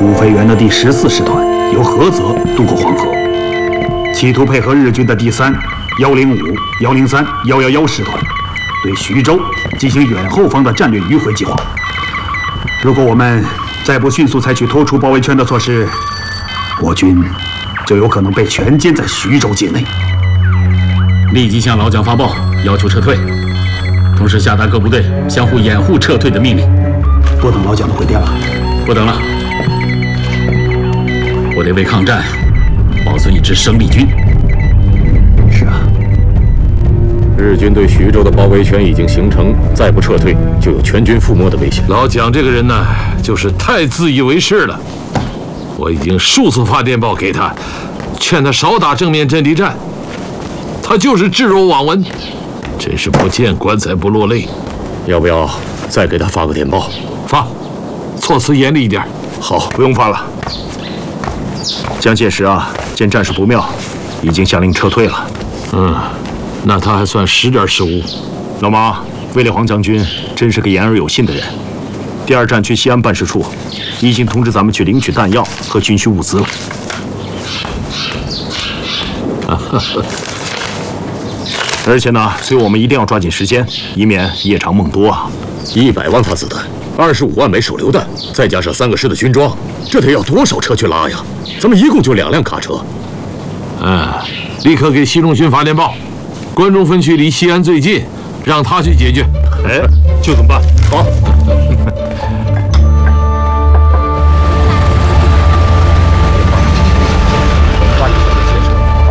土肥原的第14师团由菏泽渡过黄河，企图配合日军的第3、105、103、111师团，对徐州进行远后方的战略迂回计划。如果我们再不迅速采取脱出包围圈的措施，我军就有可能被全歼在徐州境内。 立即向老蒋发报，要求撤退，同时下达各部队相互掩护撤退的命令。 不等老蒋的回电了， 不等了，我得为抗战保存一支生力军。 是啊， 日军对徐州的包围圈已经形成，再不撤退，就有全军覆没的危险。 老蒋这个人呢，就是太自以为是了。我已经数次发电报给他，劝他少打正面阵地战，他就是置若罔闻，真是不见棺材不落泪。 要不要再给他发个电报？ 发，措辞严厉一点。 好，不用发了。蒋介石啊，见战事不妙，已经下令撤退了。 那他还算识点时务。 老毛，卫立煌将军真是个言而有信的人。第2战区西安办事处已经通知咱们去领取弹药和军需物资了。而且呢，所以我们一定要抓紧时间，以免夜长梦多啊。 100万发子弹，25万枚手榴弹，再加上3个师的军装，这得要多少车去拉呀？咱们一共就2辆卡车。 立刻给西中军发电报，关中分区离西安最近，让他去解决。 哎，就这么办。 好。